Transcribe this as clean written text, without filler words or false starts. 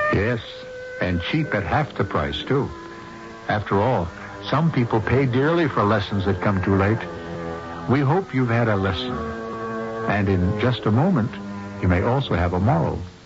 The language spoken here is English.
Yes, and cheap at half the price, too. After all, some people pay dearly for lessons that come too late. We hope you've had a lesson. And in just a moment, you may also have a moral.